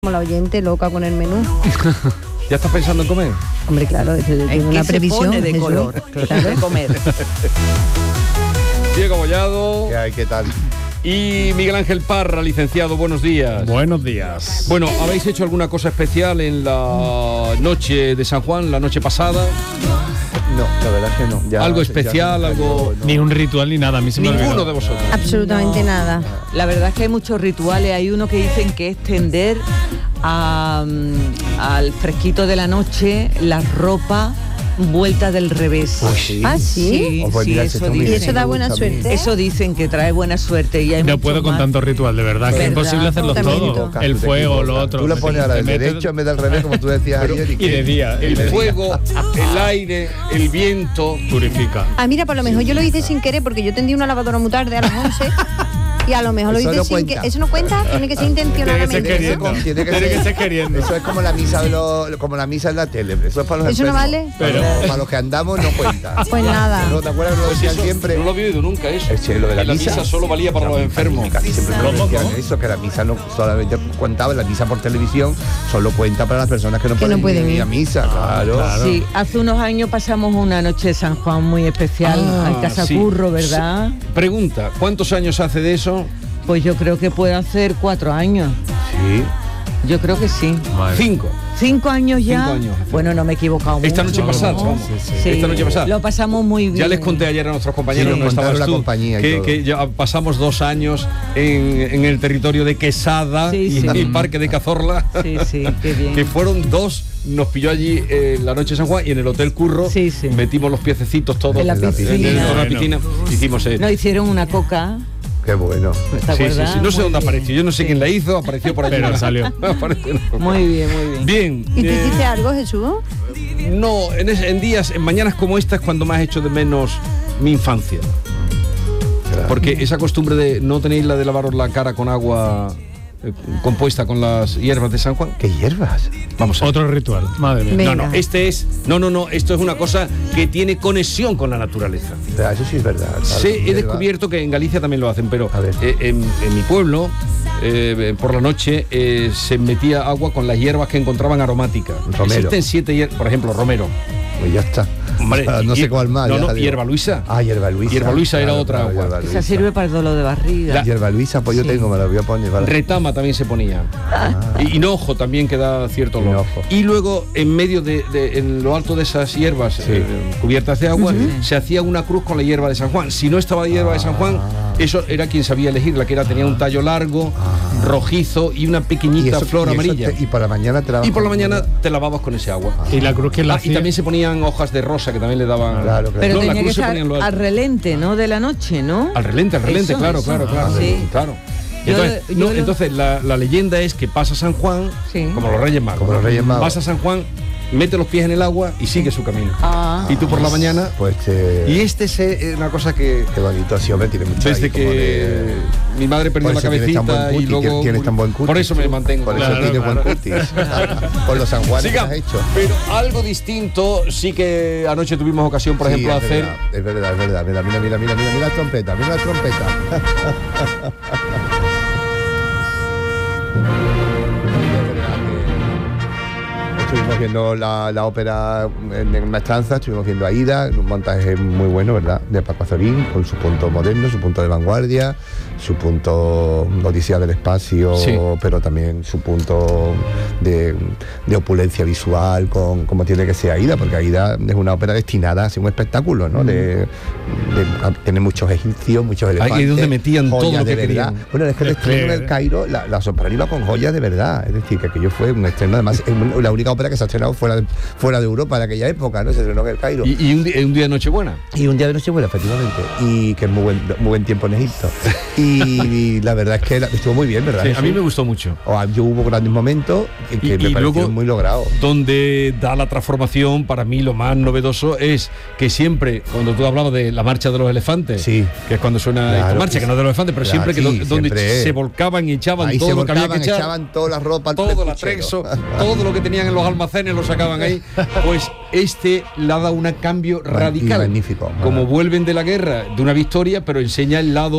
Como la oyente loca con el menú. ¿Ya estás pensando en comer? Hombre, claro, es una previsión de color, claro, de comer. Diego Bollado. ¿Qué hay? ¿Qué tal? Y Miguel Ángel Parra, licenciado, buenos días. Buenos días. Bueno, ¿habéis hecho alguna cosa especial en la noche de San Juan, la noche pasada? No, la verdad es que no. Ya, ¿Algo especial, algo...? Ni un ritual ni nada, a mí se me Ninguno olvidó. de vosotros. Absolutamente nada. La verdad es que hay muchos rituales. Hay uno que dicen que es tender al fresquito de la noche la ropa vuelta del revés. ¿Sí? ¿Ah, sí? Oh, pues mira, eso esto me- ¿Y dicen. eso da buena me gusta a mí. suerte? Eso dicen que trae buena suerte y hay No muchos puedo con más. tanto ritual, de verdad, que es ¿Verdad? imposible hacerlos También todos. toca. El Tú te fuego, lo equivocas. otro. Tú le pones ahora te el metes- derecho en vez del revés, como tú decías ayer. Y de día. El fuego, el aire, el viento. Purifica. Ah, mira, por lo mejor yo lo hice sin querer porque yo tendí una lavadora muy tarde a las 11 y a lo mejor lo Eso hice no sin cuenta. que... ¿Eso no cuenta? Tiene que ser Tiene que ser intencionalmente. queriendo. Tiene que ser queriendo. Eso es como la misa como la misa en la tele. Eso es para los ¿Eso no enfermos. vale? Pero- Para los que andamos no cuenta. Pues nada. ¿No te acuerdas que lo decían siempre? No lo había oído nunca eso. Sí, lo de la Que misa. solo valía para los enfermos. Casi siempre me ¿Cómo, decían cómo? eso, que la misa no solamente contaba, la misa por televisión solo cuenta para las personas que no pueden ir ir. a misa, claro. claro. Sí, hace unos años pasamos una noche de San Juan muy especial en Casa sí. Curro, ¿verdad? Pregunta, ¿cuántos años hace de eso? Pues yo creo que puede hacer 4 años. Sí. Yo creo que sí. Madre. 5. 5 años ya. 5 años. Bueno, no me he equivocado mucho. Esta noche ¿no? pasada, vamos. Sí. Esta noche pasada. Lo pasamos muy bien. Ya les conté ayer a nuestros compañeros, Sí, no nos estabas contaron la tú, compañía y todo. que ya pasamos 2 años en el territorio de Quesada Sí, y sí. en el Parque de Cazorla. Sí, sí, qué bien. Que fueron 2, nos pilló allí la noche de San Juan y en el Hotel Curro Sí, sí. metimos los piececitos todos En la piscina. en la Bueno. piscina. Hicimos Nos hicieron una coca. Qué bueno. ¿Te sí, sí, acuerdas? sí. No sé Muy dónde bien. apareció, yo no sé Sí. quién la hizo, apareció por allí. Pero salió. Apareció. Muy bien, muy bien. Bien. ¿Y tú hiciste algo, Jesús? No, en mañanas como esta es cuando más echo de menos mi infancia. Claro. Porque esa costumbre de no tenéis la de lavaros la cara con agua compuesta con las hierbas de San Juan. ¿Qué hierbas? Vamos a ver. Otro ritual. Madre mía. Venga. No, esto es una cosa que tiene conexión con la naturaleza. Eso sí es verdad. claro, Sí, he hierba. descubierto que en Galicia también lo hacen, pero A ver. en mi pueblo, por la noche, se metía agua con las hierbas que encontraban aromáticas. Romero. Existen 7 hierbas, por ejemplo, romero. Pues ya está. Hombre, no sé y- cuál más. No, ya no, te digo. hierba Luisa. Ah, hierba Luisa. Hierba Luisa era otra agua. hierba Esa Luisa. sirve para el dolor de barriga. Hierba Luisa, pues yo Sí. tengo, me la voy a poner. Vale. Retama también se ponía. Y hinojo también que da cierto olor. Hinojo. Y luego, en medio en lo alto de esas hierbas cubiertas de agua, se hacía una cruz con la hierba de San Juan. Si no estaba la hierba de San Juan, eso era quien sabía elegirla, que tenía un tallo largo, rojizo y una pequeñita flor amarilla. Y por la mañana te la Y por la mañana te lavabas con ese agua. Y la cruz que la Y hacía. también se ponían hojas de rosa que también le daban. Claro, claro. Pero No, la tenía que cruz se estar ponía en lo alto. al relente, ¿no? De la noche, ¿no? Al relente, Eso, claro, eso. claro, claro. Sí. Claro. Yo- Entonces, yo no, lo- entonces la leyenda es que pasa San Juan, Sí. como los Reyes Magos. Como los Reyes Magos. Pasa San Juan, mete los pies en el agua y sigue su camino. Ah. Y tú por la mañana. Pues Y este es una cosa que qué bonito, sí, hombre, tiene mucho desde ahí como que de- mi madre perdió Por la eso tienes tan cabecita buen y cutis, luego. tienes tan buen cutis. Por eso me mantengo. Por eso Claro, tienes claro. buen cutis. Con los San Juanes que has Sigamos. hecho. Pero algo distinto sí que anoche tuvimos ocasión, por Sí, ejemplo, es hacer. verdad, es verdad, es verdad. Mira la trompeta, mira la trompeta. Estuvimos viendo la ópera en Maestranza, estuvimos viendo Aida, un montaje muy bueno, ¿verdad? De Paco Azorín, con su punto moderno, su punto de vanguardia, su punto odisea del espacio, Sí. pero también su punto de opulencia visual, como tiene que ser Aida, porque Aida es una ópera destinada a ser un espectáculo, ¿no? De tener muchos egipcios, muchos elefantes. Ahí es donde metían todo joyas lo que de verdad. querían. Bueno, es que el estreno en el Cairo, la soprano iba con joyas de verdad, es decir, que aquello fue un estreno, además, es la única ópera que se ha estrenado fuera de Europa en aquella época, ¿no? Se estrenó en el Cairo. Y un día de Nochebuena. Y un día de Nochebuena, efectivamente, y que es muy buen tiempo en Egipto. Y la verdad es que estuvo muy bien, ¿verdad? Sí, a Jesús? mí me gustó mucho. Yo hubo grandes momentos que Y me parecieron luego, muy logrados. Donde da la transformación, para mí lo más novedoso es que siempre, cuando tú hablabas de la marcha de los elefantes, Sí. que es cuando suena Claro, esta marcha, que que no es de los elefantes, pero claro, siempre que sí, donde siempre se volcaban y echaban Ahí todo se lo que había volcaban, que echar, echaban toda la ropa al todo el peluchero. atrexo, todo lo que tenían en los almacenes lo sacaban ahí, pues le ha dado un cambio radical. magnífico. Como vuelven de la guerra, de una victoria, pero enseña el lado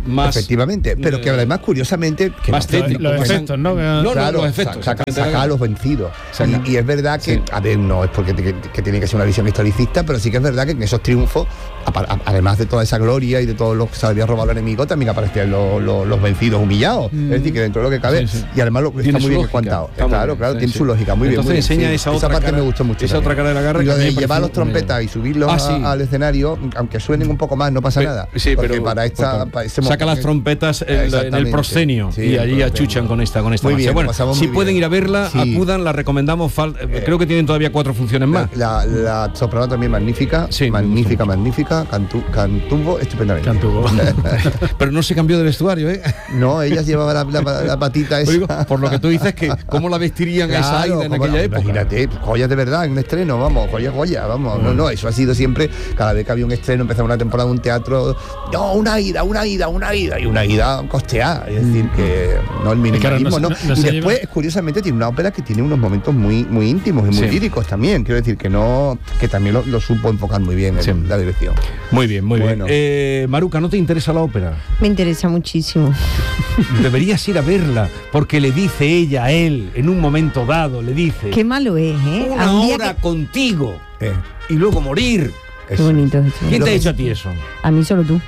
más... Efectivamente, pero que además, curiosamente... Que más tétrico. Los efectos, ¿no? Claro, los efectos. saca a los vencidos. Saca. Y es verdad que, a ver, no es porque que tiene que ser una visión historicista, pero sí que es verdad que en esos triunfos, además de toda esa gloria y de todo lo que se había robado el enemigo, también aparecían los vencidos humillados. Es decir, que dentro de lo que cabe, y además está muy bien contado. Claro, tiene su lógica, muy bien. Entonces enseña esa otra parte cara, me gustó mucho. Esa otra cara de la garra. Y lo de llevar los trompetas y subirlos al escenario, aunque suenen un poco más, no pasa nada. Sí, porque pero para ese saca las trompetas en el proscenio y allí achuchan con esta muy bien, bueno, si pueden ir a verla, acudan, la recomendamos. Creo que tienen todavía 4 funciones más. La soprano también magnífica, magnífica, cantuvo estupendamente. Pero no se cambió de vestuario, ¿eh? No, ella llevaba la patita esa. Digo, por lo que tú dices, que cómo la vestirían a esa Aida en aquella época. Imagínate, joyas de verdad en un estreno, vamos, joya, vamos. No, eso ha sido siempre, cada vez que había un estreno, empezaba una temporada de un teatro, no, una ida, y una ida costeada, es decir, que no el minimalismo, ¿no? Y después, curiosamente, tiene una ópera que tiene unos momentos muy íntimos y muy líricos también, quiero decir, que también lo supo enfocar muy bien en la dirección. Muy bien. Maruca, ¿no te interesa la ópera? Me interesa muchísimo. Deberías ir a verla, porque le dice ella a él, en un momento dado, le dice... Qué malo es, ¿eh? Una hora contigo y luego morir. Qué bonito es eso. ¿Quién te ha dicho a ti eso? A mí solo tú.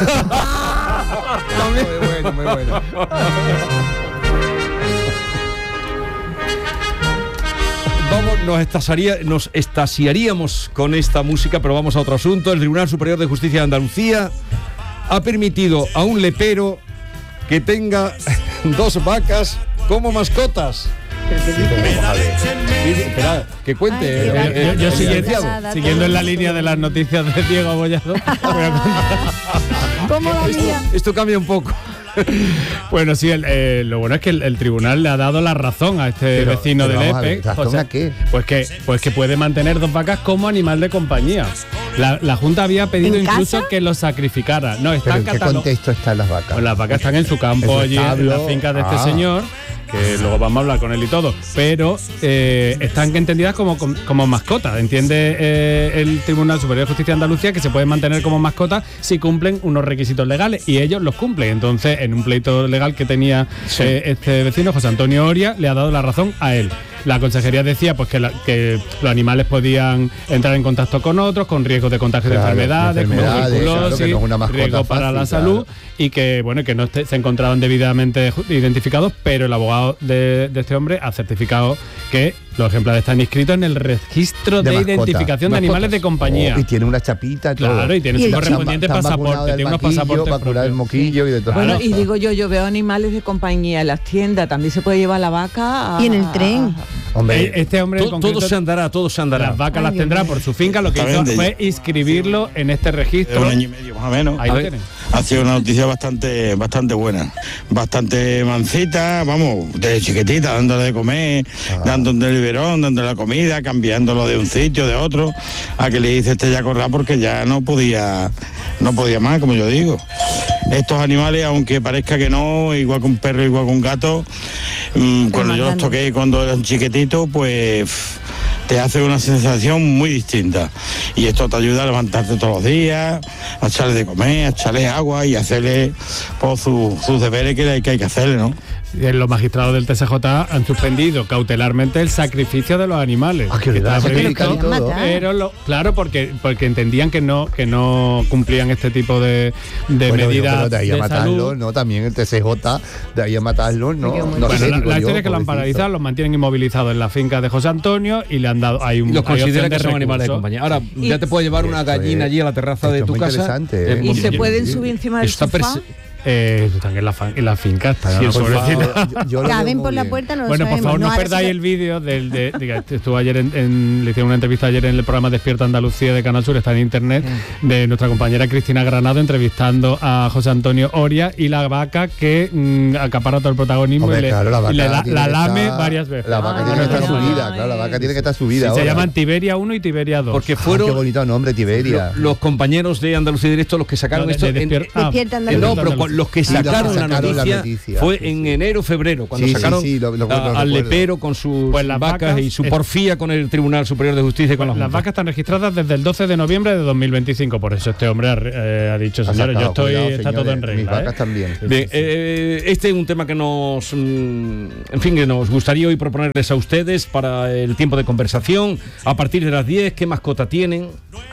Muy bueno. Nos extasiaríamos con esta música, pero vamos a otro asunto. El Tribunal Superior de Justicia de Andalucía ha permitido a un lepero que tenga 2 vacas como mascotas. Espera, que cuente. Yo siguiendo en la línea de las noticias de Diego Abollado, voy a contar. ¿Cómo la mía? Esto cambia un poco. Bueno, sí, lo bueno es que el tribunal le ha dado la razón a este vecino de Lepe. ¿Razón a qué? Pues que puede mantener 2 vacas como animal de compañía. La Junta había pedido incluso que los sacrificara. No, ¿Pero en qué contexto están las vacas? Pues las vacas están en su campo, allí en la finca de este señor, que luego vamos a hablar con él y todo, pero están entendidas como mascotas. Entiende el Tribunal Superior de Justicia de Andalucía que se pueden mantener como mascotas si cumplen unos requisitos legales, y ellos los cumplen. Entonces, en un pleito legal que tenía este vecino, José Antonio Oria, le ha dado la razón a él. La consejería decía pues que los animales podían entrar en contacto con otros, con riesgo de contagio de enfermedades, como tuberculosis, riesgo para la salud, y que bueno, que no se encontraban debidamente identificados, pero el abogado de este hombre ha certificado que los ejemplares están inscritos en el registro de identificación de animales de compañía. Y tiene una chapita, claro, y tiene su correspondiente pasaporte, tiene unos pasaportes para curar el moquillo y de todo. Bueno, y digo yo veo animales de compañía en las tiendas, también se puede llevar la vaca y en el tren. Hombre, este hombre todo se andará. Las vacas las tendrá por su finca. Lo que hizo fue inscribirlo en este registro. 1 año y medio más o menos. Ahí lo tienen. Ha sido una noticia bastante buena, bastante mansita, vamos, desde chiquitita, dándole de comer, dándole el biberón, dándole la comida, cambiándolo de un sitio, de otro, a que le hice ya correr porque ya no podía más, como yo digo. Estos animales, aunque parezca que no, igual que un perro, igual que un gato, cuando yo los toqué cuando eran chiquititos, pues te hace una sensación muy distinta, y esto te ayuda a levantarte todos los días, a echarle de comer, a echarle agua y hacerle pues, sus deberes que hay que hacerle, ¿no? Los magistrados del TSJ han suspendido cautelarmente el sacrificio de los animales. Que estaba previsto, pero claro, porque entendían que no cumplían este tipo de medidas de ahí a matarlo, salud. no, también el TSJ, de ahí a matarlo, no. Bueno, la historia es que lo han paralizado, los mantienen inmovilizados en la finca de José Antonio y le han dado y los considera que son animales de compañía. Ahora ya te puedes llevar una gallina allí a la terraza de tu casa. Y se pueden subir encima del sofá. Están en la finca. Caben por la puerta, no lo Bueno, por sabemos. favor, no perdáis el vídeo estuvo ayer le hicieron una entrevista ayer en el programa Despierta Andalucía de Canal Sur, está en internet, de nuestra compañera Cristina Granado entrevistando a José Antonio Oria y la vaca que acapara todo el protagonismo. Hombre, y la lame varias veces. La vaca tiene que estar subida, claro, la vaca tiene que estar subida. Se llaman Tiberia 1 y Tiberia 2. Porque fueron qué bonito nombre, Tiberia. Los compañeros de Andalucía Directo los que sacaron esto. Despierta Andalucía. No, pero los que sacaron la noticia fue en enero, febrero, cuando sacaron al lepero con sus vacas y su porfía con el Tribunal Superior de Justicia y con las vacas están registradas desde el 12 de noviembre de 2025, por eso este hombre ha dicho, señores, yo estoy, está todo en regla. Mis vacas también. Bien, este es un tema que nos, que nos gustaría hoy proponerles a ustedes para el tiempo de conversación. A partir de las 10, ¿qué mascota tienen?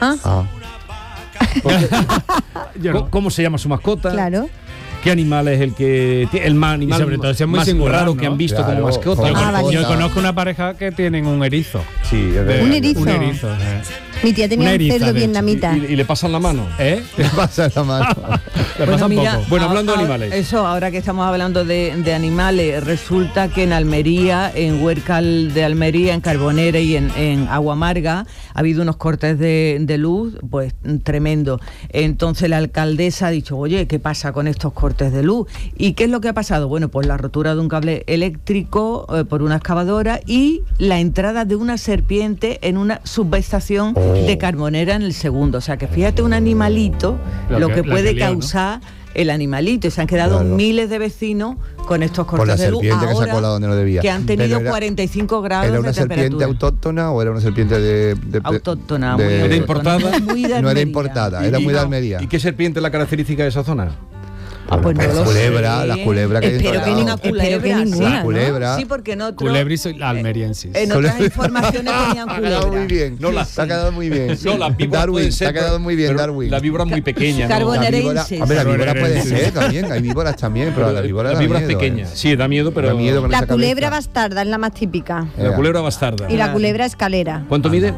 ¿Cómo se llama su mascota? Claro. ¿Qué animal es el que el animal sobre todo, si es muy más singular, raro, ¿no? que han visto como mascota? Yo conozco una pareja que tienen un erizo. Sí, ¿Un erizo? Un erizo. Mi tía tenía un cerdo vietnamita. ¿Y le pasan la mano? Le pasan la mano. Le pasan poco. Bueno, hablando de animales. Eso, ahora que estamos hablando de animales, resulta que en Almería, en Huércal de Almería, en Carbonera y en Agua Amarga, ha habido unos cortes de luz, pues tremendo. Entonces la alcaldesa ha dicho, oye, ¿qué pasa con estos cortes de luz? ¿Y qué es lo que ha pasado? Bueno, pues la rotura de un cable eléctrico por una excavadora y la entrada de una serpiente en una subestación de Carbonera en el segundo. O sea, que fíjate un animalito, lo que puede causar, ¿no? El animalito, y se han quedado miles de vecinos con estos cortes de luz. Por la serpiente que se ha colado donde no debía. Que han tenido 45 grados de temperatura. ¿Era una serpiente autóctona o era una serpiente autóctona? ¿Era importada? No era importada, era muy de Almería. ¿Y qué serpiente es la característica de esa zona? Pues no lo sé. Las culebras que hay en Espero que ninguna culebra. Sí, porque en otro... Culebris almeriensis. En otras informaciones ponían culebra. Ha quedado muy bien. Se ha quedado muy bien. No, las víboras Darwin, se ha quedado muy bien, Darwin. La víbora es muy pequeña. Carbonerensis. La víbora puede ser también. Hay víboras también, pero la víbora es pequeña. Sí, da miedo, pero... La culebra bastarda es la más típica. La culebra bastarda. Y la culebra escalera. ¿Cuánto mide?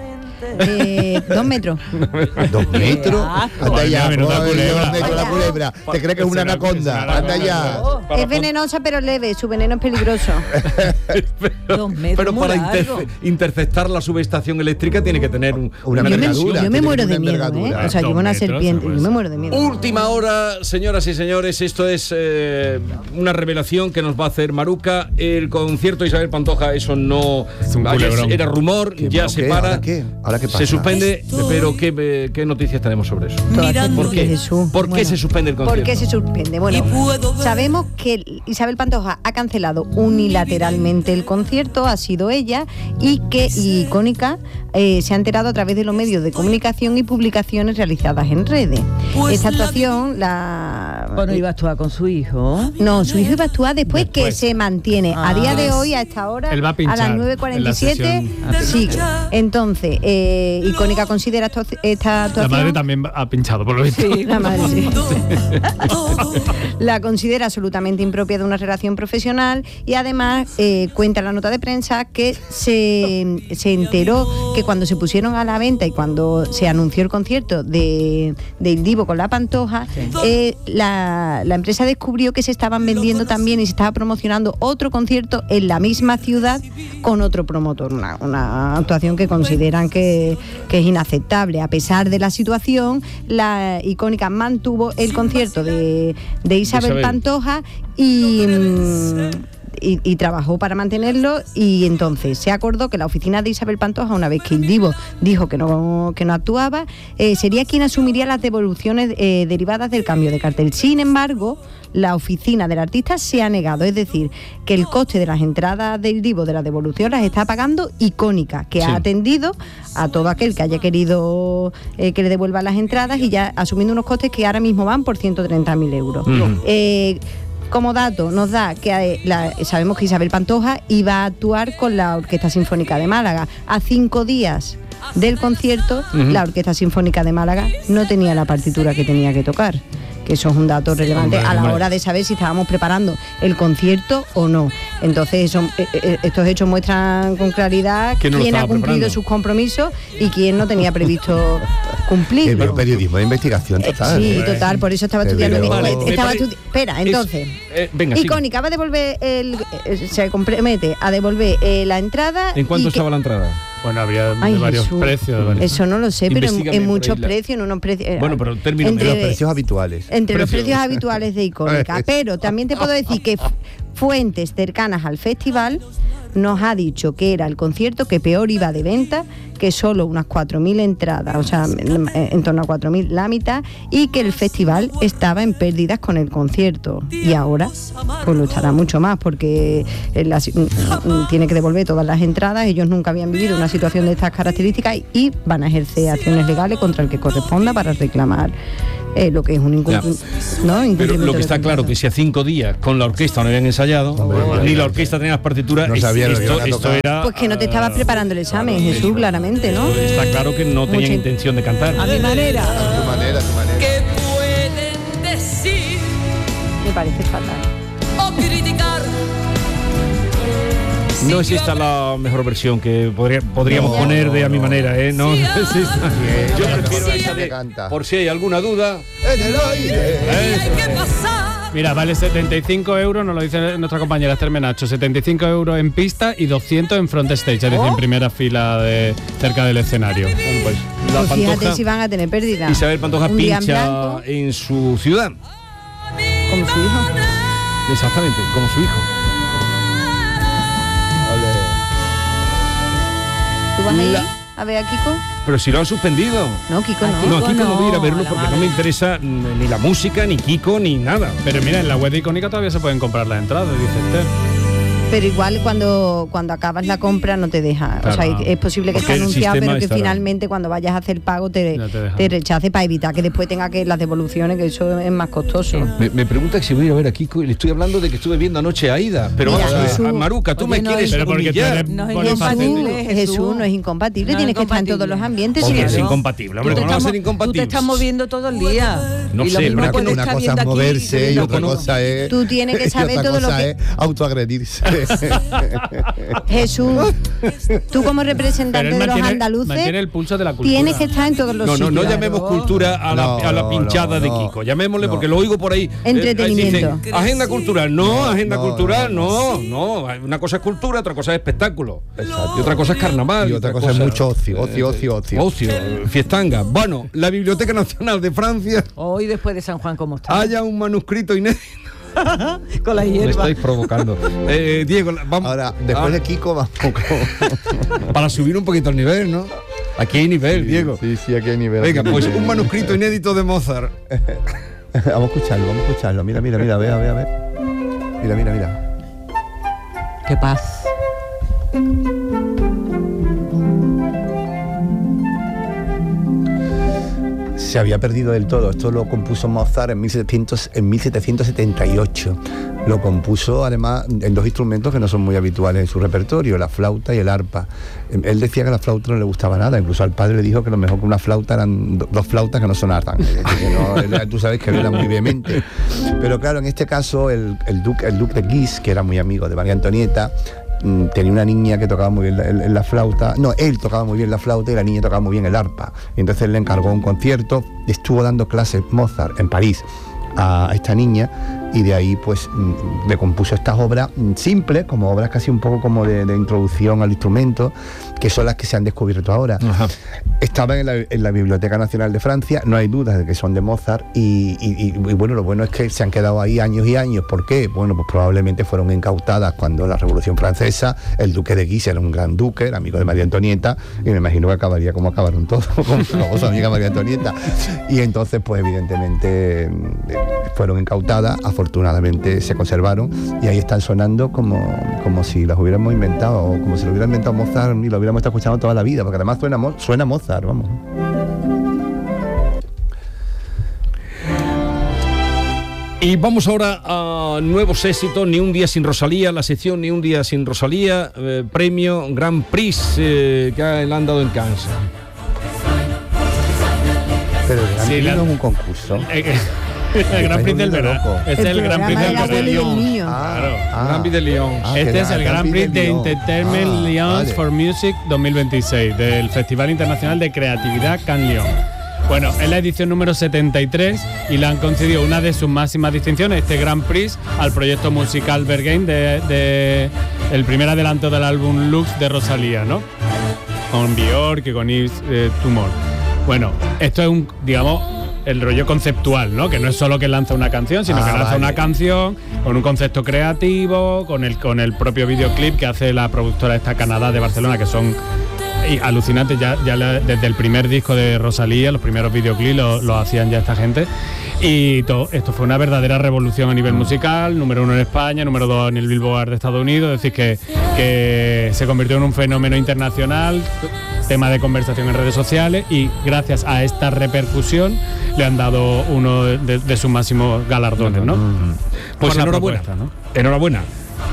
2 metros. 2 metros. Anda allá, la culebra. ¿Te crees que es una anaconda? Anda allá. Es venenosa pero leve, su veneno es peligroso. 2 metros. Pero para interceptar la subestación eléctrica tiene que tener una envergadura. Yo me muero de miedo, O sea, llevo una serpiente, yo me muero de miedo. Última hora, señoras y señores, esto es una revelación que nos va a hacer Maruca. El concierto de Isabel Pantoja, eso no era rumor, ya se para. ¿Ahora qué pasa? Se suspende, pero ¿qué noticias tenemos sobre eso? ¿Por qué? ¿Por qué se suspende el concierto? ¿Por qué se suspende? Bueno, sabemos que Isabel Pantoja ha cancelado unilateralmente el concierto, ha sido ella, y que Icónica se ha enterado a través de los medios de comunicación y publicaciones realizadas en redes. Esta actuación Bueno, iba a actuar con su hijo. No, su hijo iba a actuar después. Que se mantiene. A día de hoy, a esta hora, él va a pinchar, a las 9:47, sigue. Entonces, Icónica considera esta actuación... La madre también ha pinchado, por lo visto. Sí, la madre sí. La considera absolutamente impropia de una relación profesional y además cuenta en la nota de prensa que se enteró que cuando se pusieron a la venta y cuando se anunció el concierto de Il Divo con la Pantoja, la empresa descubrió que se estaban vendiendo también y se estaba promocionando otro concierto en la misma ciudad con otro promotor, una actuación que consideran que es inaceptable. A pesar de la situación, la Icónica mantuvo el concierto de Isabel Pantoja y trabajó para mantenerlo, y entonces se acordó que la oficina de Isabel Pantoja, una vez que Il Divo dijo que no actuaba, sería quien asumiría las devoluciones derivadas del cambio de cartel. Sin embargo, la oficina del artista se ha negado, es decir, que el coste de las entradas de Il Divo, de la devolución, las está pagando Icónica, que ha atendido a todo aquel que haya querido que le devuelvan las entradas, y ya asumiendo unos costes que ahora mismo van por 130.000 euros. Como dato, nos da que sabemos que Isabel Pantoja iba a actuar con la Orquesta Sinfónica de Málaga. A 5 días del concierto, la Orquesta Sinfónica de Málaga no tenía la partitura que tenía que tocar. Que eso es un dato relevante a la hora de saber si estábamos preparando el concierto o no. Entonces, estos hechos muestran con claridad quién ha cumplido sus compromisos y quién no tenía previsto cumplir. El periodismo de investigación total. Sí, total, por eso estaba estudiando. Espera, entonces, Icónica va a devolver se compromete a devolver la entrada. ¿En cuánto estaba la entrada? Bueno, habría de varios precios. Eso no lo sé, pero en muchos precios, en unos precios... Bueno, pero términos de los precios habituales. Entre los precios habituales de Icónica. Pero también te puedo decir que fuentes cercanas al festival nos ha dicho que era el concierto que peor iba de venta, que solo unas 4.000 entradas, o sea, en torno a 4.000 la mitad, y que el festival estaba en pérdidas con el concierto. Y ahora, pues lo estará mucho más, porque tiene que devolver todas las entradas. Ellos nunca habían vivido una situación de estas características y van a ejercer acciones legales contra el que corresponda para reclamar lo que es un incumplimiento. Pero lo que está claro que si a 5 días con la orquesta no habían ensayado, ni la orquesta tenía las partituras, no sabía esto era... Pues que no te estabas preparando el examen, Jesús, claramente, ¿no? Está claro que no tenían intención de cantar. A mi manera. A tu manera. ¿Qué pueden decir Me parece fatal. o criticar? No es esta la mejor versión que podríamos poner de A mi manera, ¿eh? No, no es esta. Yo prefiero esa de canta. Por si hay alguna duda. En el aire. Hay que pasar. Mira, vale 75 euros, nos lo dice nuestra compañera Esther Menacho, 75 euros en pista y 200 en front stage, es decir, en primera fila cerca del escenario. Pues la Pues fíjate Pantoja, si van a tener pérdida. Isabel Pantoja Un día en pincha blanco, en su ciudad. como su hijo. Exactamente, como su hijo. ¿Tú vas a ir a ver a Kiko? Pero si lo han suspendido. No, Kiko no. No, a Kiko no voy a ir a verlo la porque no madre. me interesa ni la música, ni Kiko, ni nada. Pero mira, en la web de Icónica todavía se pueden comprar las entradas, dice Esther. Pero igual cuando acabas la compra no te deja. Claro. O sea, es posible que Porque esté el anunciado, sistema pero que estará. finalmente cuando vayas a hacer pago No te deja. te rechace, para evitar que después tenga que las devoluciones, que eso es más costoso. Me pregunta si voy a ir a ver a Kiko y le estoy hablando de que estuve viendo anoche a Aida. Pero Mira, vamos a ver, Jesús. Maruca, tú Oye, me no, quieres pero porque tú humillar. eres No es Bonifacio. incompatible, Jesús, no es incompatible, No tienes es que estar en todos los incompatible. ambientes. Porque sí, es ¿no? incompatible, hombre, ¿cómo no va a ser Tú te incompatible? estás moviendo todo el día. No Y lo sé, mismo pero puedes Una estar cosa viendo es aquí, moverse y viendo otra aquí. cosa es... Tú tienes que y saber otra todo lo cosa que- es autoagredirse. Jesús, tú como representante Pero él de los mantiene andaluces el pulso de la cultura. tienes que estar en todos los No, sitios. no llamemos cultura a la No, pinchada de no, Kiko. Llamémosle no. porque lo oigo por ahí. Entretenimiento. Dicen, agenda cultural. No, agenda no, cultural, no. Una cosa es cultura, otra cosa es espectáculo. Exacto. Y otra cosa es carnaval. Y otra cosa es mucho ocio. Ocio, fiestanga. Bueno, la Biblioteca Nacional de Francia Hoy después de San Juan, ¿cómo está? haya un manuscrito inédito. Con la Me hierba. estáis provocando. Diego, vamos. Ahora, después de Kiko, vamos. Para subir un poquito el nivel, ¿no? Aquí hay nivel, Diego. Sí, aquí hay nivel. Venga, pues un manuscrito inédito de Mozart. Vamos a escucharlo. Mira, ve. Mira. Qué paz. Se había perdido del todo. Esto lo compuso Mozart en 1778. Lo compuso además en dos instrumentos que no son muy habituales en su repertorio, la flauta y el arpa. Él decía que la flauta no le gustaba nada, incluso al padre le dijo que lo mejor que una flauta eran dos flautas que no sonaran. Es decir, que tú sabes que él era muy vehemente. Pero claro, en este caso el duque de Guise, que era muy amigo de María Antonieta, tenía una niña que tocaba muy bien la flauta. No, él tocaba muy bien la flauta y la niña tocaba muy bien el arpa. Y entonces le encargó un concierto. Estuvo dando clases Mozart en París a esta niña y de ahí pues le compuso estas obras simples, como obras casi un poco como de introducción al instrumento, que son las que se han descubierto ahora. Ajá. Estaban en la Biblioteca Nacional de Francia, no hay dudas de que son de Mozart y bueno, lo bueno es que se han quedado ahí años y años. ¿Por qué? Bueno, pues probablemente fueron incautadas cuando la Revolución Francesa. El duque de Guise era un gran duque, era amigo de María Antonieta y me imagino que acabaría como acabaron todos, con su amiga María Antonieta. Y entonces pues evidentemente fueron incautadas, afortunadamente se conservaron y ahí están sonando como si las hubiéramos inventado, o como si lo hubiera inventado Mozart y lo hubiéramos estado escuchando toda la vida, porque además suena Mozart, vamos. Y vamos ahora a nuevos éxitos, Ni un día sin Rosalía, la sección Ni un día sin Rosalía, premio Grand Prix que le han dado en Cannes. Pero el Gran Sí, Prix la- no es un concurso. El Gran Prix del verano. loco. Es el Gran Prix programa de del la tele del verano. niño. Claro, Gran Prix de Lyon. Este es el Gran Prix de Entertainment Lyon for Music 2026 del Festival Internacional de Creatividad Cannes Lyon. Bueno, es la edición número 73 y le han concedido una de sus máximas distinciones, este Grand Prix, al proyecto musical Berghain de el primer adelanto del álbum Lux de Rosalía, ¿no? Con Björk y con Yves Tumor. Bueno, esto es digamos, el rollo conceptual, ¿no? Que no es solo que lanza una canción, sino que lanza vale. una canción con un concepto creativo, con el propio videoclip que hace la productora esta Canadá de Barcelona, que son y alucinante, desde el primer disco de Rosalía, los primeros videoclips lo hacían ya esta gente, y esto fue una verdadera revolución a nivel musical, número 1 en España, número 2 en el Billboard de Estados Unidos, es decir, que se convirtió en un fenómeno internacional, tema de conversación en redes sociales, y gracias a esta repercusión le han dado uno de sus máximos galardones, ¿no? Pues enhorabuena, propuesta, ¿no? Enhorabuena.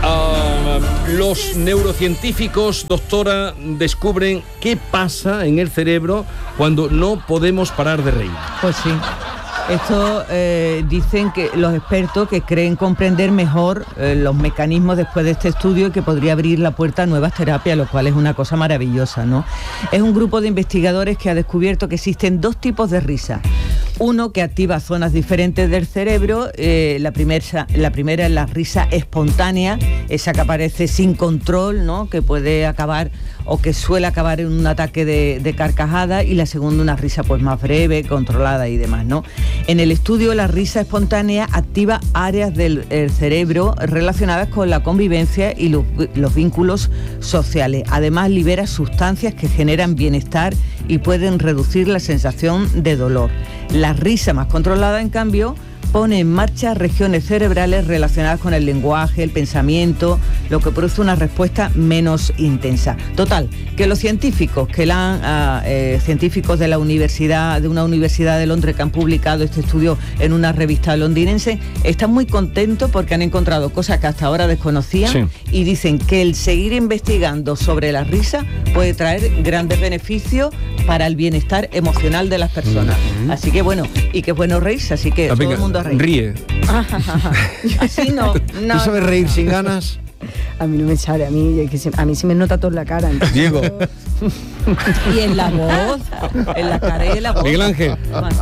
Los neurocientíficos, doctora, descubren qué pasa en el cerebro cuando no podemos parar de reír. Pues sí. Esto dicen que los expertos que creen comprender mejor los mecanismos después de este estudio, que podría abrir la puerta a nuevas terapias, lo cual es una cosa maravillosa, ¿no? Es un grupo de investigadores que ha descubierto que existen 2 tipos de risa. Uno que activa zonas diferentes del cerebro. La primera es la risa espontánea, esa que aparece sin control, ¿no? Que puede acabar o que suele acabar en un ataque de carcajada, y la segunda una risa pues más breve, controlada y demás, ¿no? En el estudio, la risa espontánea activa áreas del cerebro relacionadas con la convivencia y los vínculos sociales. Además, libera sustancias que generan bienestar y pueden reducir la sensación de dolor. La risa más controlada, en cambio, pone en marcha regiones cerebrales relacionadas con el lenguaje, el pensamiento, lo que produce una respuesta menos intensa. Total, que los científicos científicos de una universidad de Londres, que han publicado este estudio en una revista londinense, están muy contentos porque han encontrado cosas que hasta ahora desconocían, sí, y dicen que el seguir investigando sobre la risa puede traer grandes beneficios para el bienestar emocional de las personas. Así que bueno, y que es bueno reírse, así que todo el mundo ríe. Así no. ¿Tú sabes reír sin ganas? A mí no me sale, a mí se me nota todo en la cara. Entonces, Diego. Y en la voz, en la cara y en la voz. Miguel Ángel.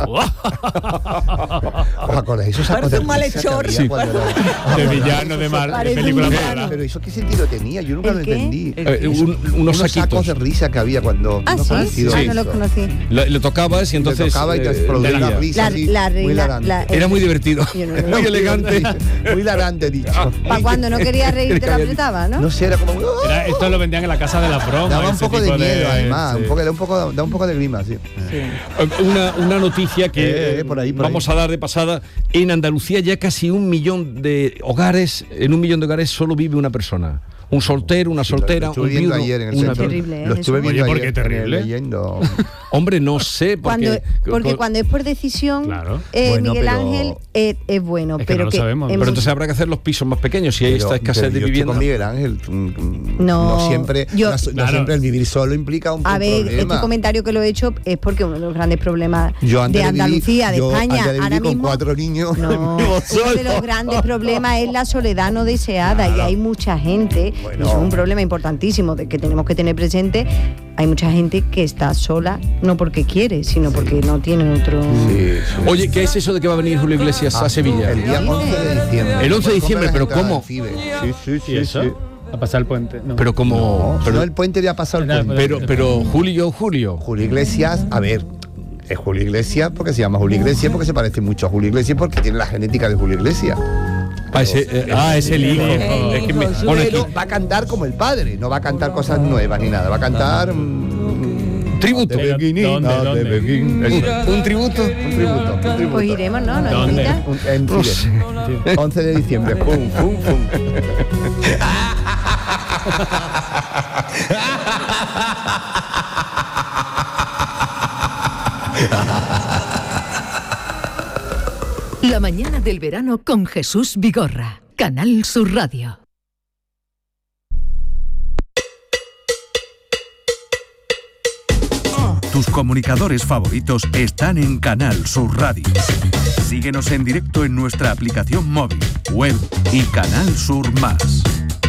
Eso parece un malhechor. Sí. De villano, de película mala. Pero eso qué sentido tenía, yo nunca lo entendí. Unos sacos de risa que había cuando... ¿Sí? No los conocí. Le tocabas y entonces... Le tocaba y te producía la risa muy hilarante. Era muy divertido, muy elegante. Muy hilarante, dicho. Para cuando no quería reír te la apretaba, ¿no? No sé, era como... Esto lo vendían en la casa de la broma. Daba un poco de miedo, además. Da un poco de grima, sí. Una noticia que por ahí. Vamos a dar de pasada. En Andalucía ya casi 1 millón de hogares, en 1 millón de hogares solo vive una persona. Un soltero, una soltera, un viudo. Ayer en el centro. Terrible, lo estuve viendo ayer. ¿Por qué terrible? Leyendo. Hombre, no sé. Porque cuando es por decisión, claro. Miguel Ángel es bueno. Es que pero no lo sabemos. Pero entonces habrá que hacer los pisos más pequeños si hay esta escasez de vivienda. Con Miguel Ángel, no siempre el vivir solo implica un problema. A ver, este comentario que lo he hecho es porque uno de los grandes problemas de Andalucía, de España, ahora mismo, con 4 niños, uno de los grandes problemas es la soledad no deseada, y hay mucha gente, y eso es un problema importantísimo que tenemos que tener presente. Hay mucha gente que está sola no porque quiere, sino porque no tiene otro... Oye, ¿qué es eso de que va a venir Julio Iglesias a Sevilla? El día 11 de diciembre. El 11 de diciembre, pero ¿cómo? Sí. A pasar el puente. No. Pero como... No, el puente ya ha pasado el puente. Pero Julio. Julio Iglesias, a ver... Es Julio Iglesias porque se llama Julio Iglesias, porque se parece mucho a Julio Iglesias, porque tiene la genética de Julio Iglesias. Es el hijo. Va a cantar como el padre, no va a cantar cosas nuevas ni nada, va a cantar tributo. ¿Dónde? ¿Un tributo? Pues iremos, ¿no? ¿Dónde? En Chile. 11 de diciembre. Pum, pum, pum. La mañana del verano con Jesús Vigorra. Canal Sur Radio. Tus comunicadores favoritos están en Canal Sur Radio. Síguenos en directo en nuestra aplicación móvil, web y Canal Sur Más.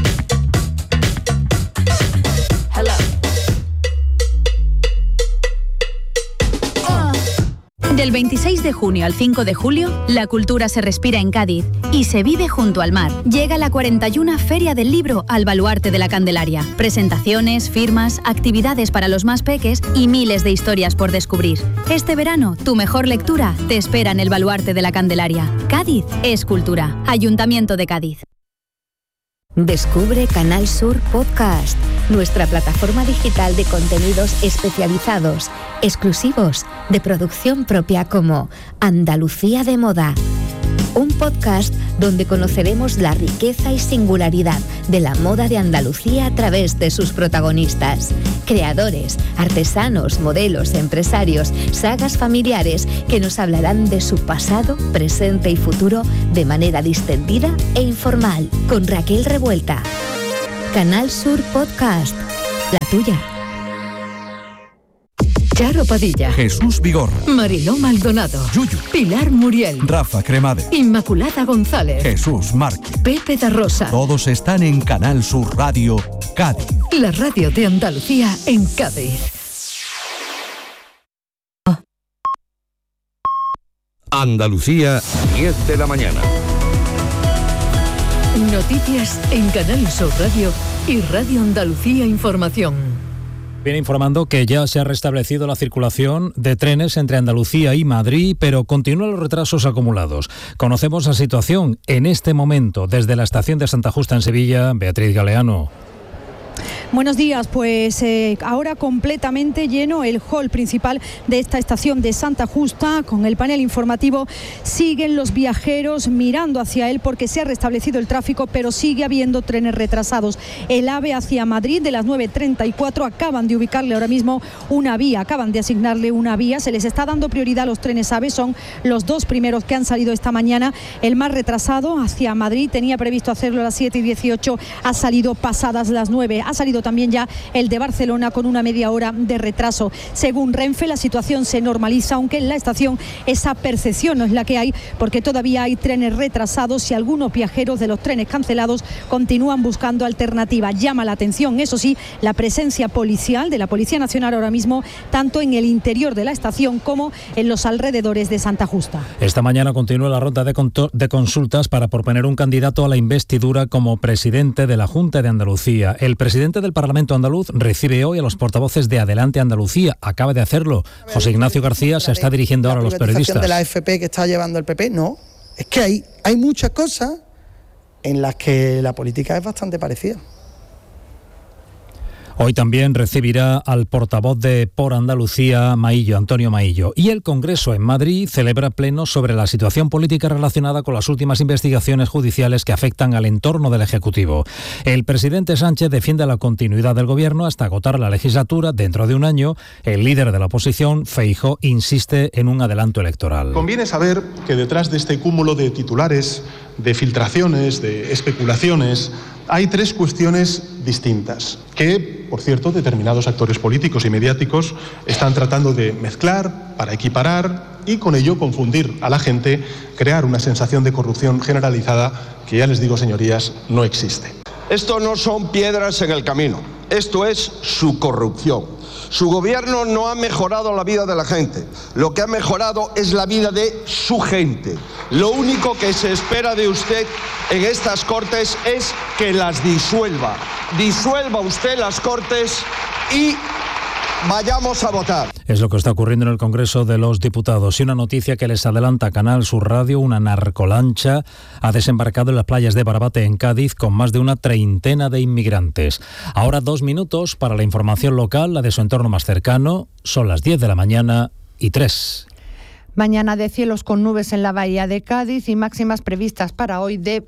Del 26 de junio al 5 de julio, la cultura se respira en Cádiz y se vive junto al mar. Llega la 41 Feria del Libro al Baluarte de la Candelaria. Presentaciones, firmas, actividades para los más peques y miles de historias por descubrir. Este verano, tu mejor lectura te espera en el Baluarte de la Candelaria. Cádiz es cultura. Ayuntamiento de Cádiz. Descubre Canal Sur Podcast, nuestra plataforma digital de contenidos especializados, exclusivos, de producción propia como Andalucía de Moda. Un podcast donde conoceremos la riqueza y singularidad de la moda de Andalucía a través de sus protagonistas, creadores, artesanos, modelos, empresarios, sagas familiares que nos hablarán de su pasado, presente y futuro de manera distendida e informal, con Raquel Revuelta. Canal Sur Podcast, la tuya. Charo Padilla, Jesús Vigorra, Mariló Maldonado, Yuyu, Pilar Muriel, Rafa Cremade, Inmaculada González, Jesús Márquez. Pepe da Rosa. Todos están en Canal Sur Radio, Cádiz. La radio de Andalucía en Cádiz. Andalucía, 10 de la mañana. Noticias en Canal Sur Radio y Radio Andalucía Información. Viene informando que ya se ha restablecido la circulación de trenes entre Andalucía y Madrid, pero continúan los retrasos acumulados. Conocemos la situación en este momento desde la estación de Santa Justa en Sevilla. Beatriz Galeano. Buenos días, pues ahora completamente lleno el hall principal de esta estación de Santa Justa. Con el panel informativo siguen los viajeros mirando hacia él porque se ha restablecido el tráfico, pero sigue habiendo trenes retrasados. El AVE hacia Madrid de las 9:34 acaban de ubicarle ahora mismo una vía, acaban de asignarle una vía. Se les está dando prioridad a los trenes AVE, son los dos primeros que han salido esta mañana. El más retrasado hacia Madrid tenía previsto hacerlo a las 7:18, ha salido pasadas las 9. Ha salido también ya el de Barcelona con una media hora de retraso. Según Renfe, la situación se normaliza, aunque en la estación esa percepción no es la que hay, porque todavía hay trenes retrasados y algunos viajeros de los trenes cancelados continúan buscando alternativas. Llama la atención, eso sí, la presencia policial de la Policía Nacional ahora mismo, tanto en el interior de la estación como en los alrededores de Santa Justa. Esta mañana continúa la ronda de consultas para proponer un candidato a la investidura como presidente de la Junta de Andalucía. El presidente del Parlamento andaluz recibe hoy a los portavoces de Adelante Andalucía. Acaba de hacerlo. José Ignacio García se está dirigiendo ahora a los periodistas. De la FP que está llevando el PP, no. Es que hay muchas cosas en las que la política es bastante parecida. Hoy también recibirá al portavoz de Por Andalucía, Maillo, Antonio Maillo. Y el Congreso en Madrid celebra pleno sobre la situación política relacionada con las últimas investigaciones judiciales que afectan al entorno del Ejecutivo. El presidente Sánchez defiende la continuidad del Gobierno hasta agotar la legislatura dentro de un año. El líder de la oposición, Feijóo, insiste en un adelanto electoral. Conviene saber que detrás de este cúmulo de titulares, de filtraciones, de especulaciones, hay tres cuestiones distintas que, por cierto, determinados actores políticos y mediáticos están tratando de mezclar para equiparar y con ello confundir a la gente, crear una sensación de corrupción generalizada que, ya les digo, señorías, no existe. Esto no son piedras en el camino, esto es su corrupción. Su gobierno no ha mejorado la vida de la gente, lo que ha mejorado es la vida de su gente. Lo único que se espera de usted en estas Cortes es que las disuelva. Disuelva usted las Cortes y vayamos a votar. Es lo que está ocurriendo en el Congreso de los Diputados. Y una noticia que les adelanta Canal Sur Radio: una narcolancha ha desembarcado en las playas de Barbate, en Cádiz, con más de una treintena de inmigrantes. Ahora 2 minutos para la información local, la de su entorno más cercano. Son las 10 de la mañana y 3. Mañana de cielos con nubes en la bahía de Cádiz y máximas previstas para hoy de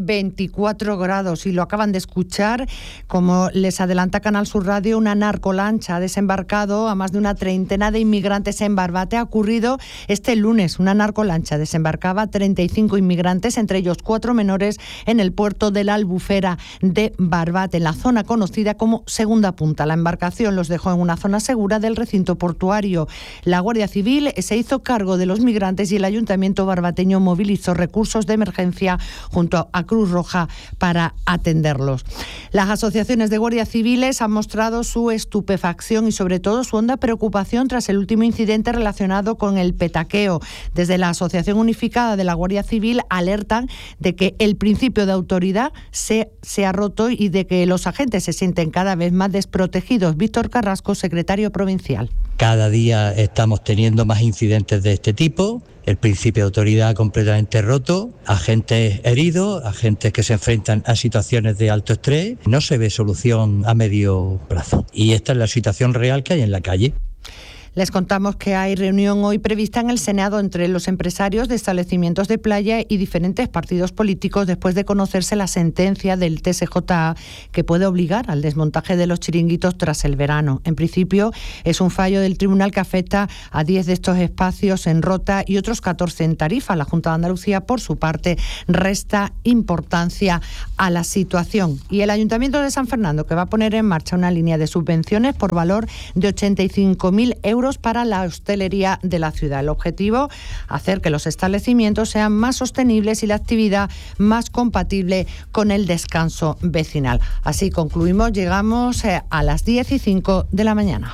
24 grados. Y lo acaban de escuchar, como les adelanta Canal Sur Radio, una narcolancha ha desembarcado a más de una treintena de inmigrantes en Barbate. Ha ocurrido este lunes. Una narcolancha desembarcaba 35 inmigrantes, entre ellos 4 menores, en el puerto de la Albufera de Barbate, en la zona conocida como Segunda Punta. La embarcación los dejó en una zona segura del recinto portuario. La Guardia Civil se hizo cargo de los migrantes y el Ayuntamiento barbateño movilizó recursos de emergencia junto a Cruz Roja para atenderlos. Las asociaciones de guardias civiles han mostrado su estupefacción y sobre todo su honda preocupación tras el último incidente relacionado con el petaqueo. Desde la Asociación Unificada de la Guardia Civil alertan de que el principio de autoridad se ha roto y de que los agentes se sienten cada vez más desprotegidos. Víctor Carrasco, secretario provincial. Cada día estamos teniendo más incidentes de este tipo. roto, el principio de autoridad completamente roto, agentes heridos, agentes que se enfrentan a situaciones de alto estrés. No se ve solución a medio plazo. Y esta es la situación real que hay en la calle. Les contamos que hay reunión hoy prevista en el Senado entre los empresarios de establecimientos de playa y diferentes partidos políticos después de conocerse la sentencia del TSJA que puede obligar al desmontaje de los chiringuitos tras el verano. En principio es un fallo del tribunal que afecta a 10 de estos espacios en Rota y otros 14 en Tarifa. La Junta de Andalucía, por su parte, resta importancia a la situación. Y el Ayuntamiento de San Fernando, que va a poner en marcha una línea de subvenciones por valor de 85.000 euros para la hostelería de la ciudad. El objetivo, hacer que los establecimientos sean más sostenibles y la actividad más compatible con el descanso vecinal. Así concluimos, llegamos a las 10:05 de la mañana.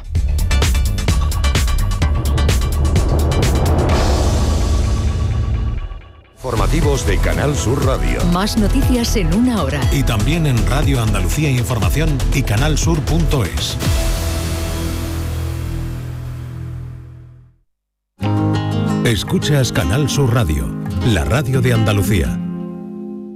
Informativos de Canal Sur Radio. Más noticias en una hora. Y también en Radio Andalucía Información y canalsur.es. Escuchas Canal Sur Radio, la radio de Andalucía.